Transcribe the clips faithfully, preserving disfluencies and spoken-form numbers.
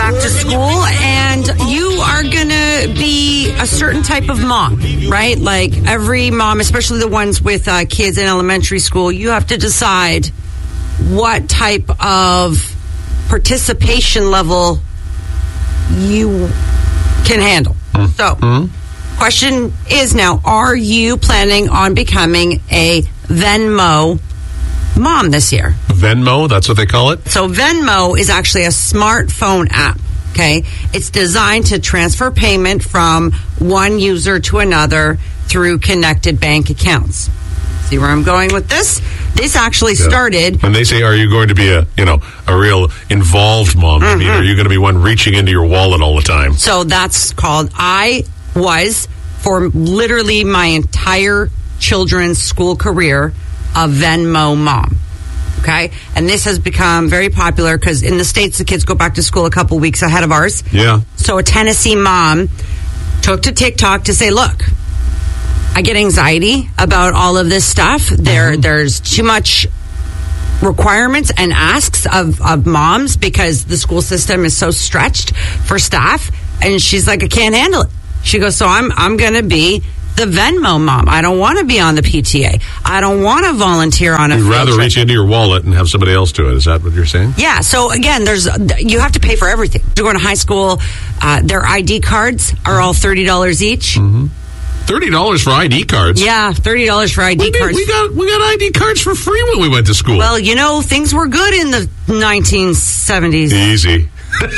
back to school, and you are going to be a certain type of mom, right? Like every mom, especially the ones with uh, kids in elementary school, you have to decide what type of participation level you can handle. Mm-hmm. So, mm-hmm. question is now, are you planning on becoming a Venmo mom this year? Venmo, that's what they call it? So Venmo is actually a smartphone app, okay? It's designed to transfer payment from one user to another through connected bank accounts. See where I'm going with this? This actually yeah. started... When they say, are you going to be a, you know, a real involved mom? Mm-hmm. I mean, are you going to be one reaching into your wallet all the time? So that's called... I was, for literally my entire children's school career, a Venmo mom. Okay? And this has become very popular because in the States, the kids go back to school a couple weeks ahead of ours. Yeah. So a Tennessee mom took to TikTok to say, look, I get anxiety about all of this stuff. There, mm-hmm. There's too much requirements and asks of, of moms because the school system is so stretched for staff. And she's like, I can't handle it. She goes, so I'm I'm going to be the Venmo mom. I don't want to be on the P T A. I don't want to volunteer on a You'd field rather trip. reach into your wallet and have somebody else do it. Is that what you're saying? Yeah. So again, there's you have to pay for everything. You're going to high school. Uh, their I D cards are all thirty dollars each. Mm-hmm. thirty dollars for I D cards? Yeah, thirty dollars for I D we cards. We got we got I D cards for free when we went to school. Well, you know, things were good in the nineteen seventies. Easy.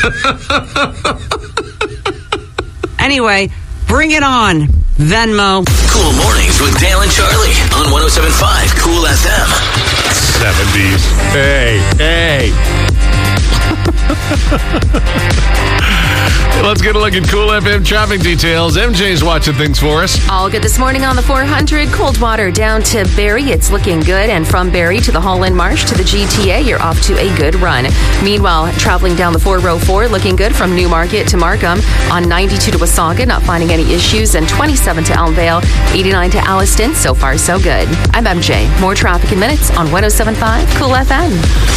Anyway, bring it on, Venmo. Cool Mornings with Dale and Charlie on one oh seven point five Cool F M. seventies. Hey, hey. Let's get a look at Cool F M traffic details. M J's watching things for us. All good this morning on the four hundred. Coldwater down to Barrie. It's looking good. And from Barrie to the Holland Marsh to the G T A, you're off to a good run. Meanwhile, traveling down the four oh four, looking good from Newmarket to Markham. On ninety-two to Wasaga, not finding any issues. And twenty-seven to Elmvale, eighty-nine to Alliston. So far, so good. I'm M J. More traffic in minutes on one oh seven point five Cool F M.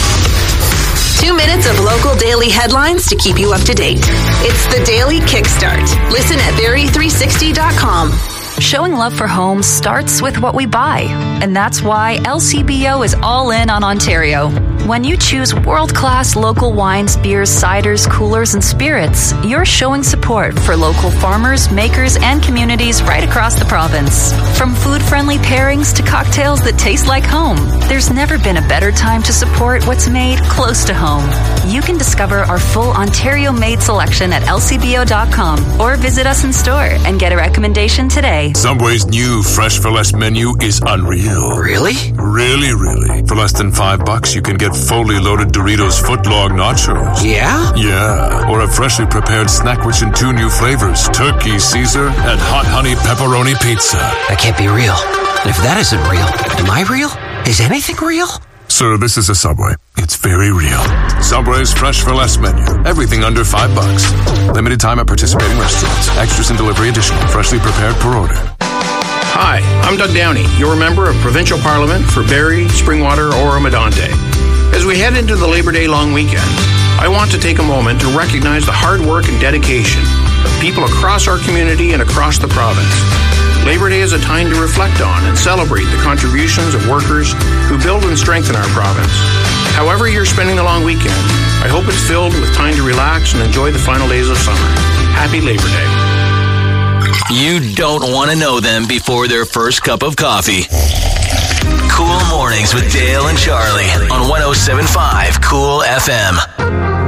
Two minutes of local daily headlines to keep you up to date. It's the Daily Kickstart. Listen at Barrie three sixty dot com. Showing love for homes starts with what we buy. And that's why L C B O is all in on Ontario. When you choose world-class local wines, beers, ciders, coolers, and spirits, you're showing support for local farmers, makers, and communities right across the province. From food-friendly pairings to cocktails that taste like home, there's never been a better time to support what's made close to home. You can discover our full Ontario-made selection at L C B O dot com or visit us in store and get a recommendation today. Subway's new Fresh for Less menu is unreal. Really? Really, really. For less than five bucks, you can get fully loaded Doritos footlong nachos. Yeah? Yeah. Or a freshly prepared snack rich in two new flavors, turkey Caesar and hot honey pepperoni pizza. That can't be real. If that isn't real, am I real? Is anything real? Sir, this is a Subway. It's very real. Subway's Fresh for Less menu. Everything under five bucks. Limited time at participating restaurants. Extras and delivery additional. Freshly prepared per order. Hi, I'm Doug Downey, your member of Provincial Parliament for Barrie, Springwater, Oro-Medonte. As we head into the Labor Day long weekend, I want to take a moment to recognize the hard work and dedication of people across our community and across the province. Labor Day is a time to reflect on and celebrate the contributions of workers who build and strengthen our province. However you're spending the long weekend, I hope it's filled with time to relax and enjoy the final days of summer. Happy Labor Day. You don't want to know them before their first cup of coffee. Cool Mornings with Dale and Charlie on one oh seven point five Cool F M.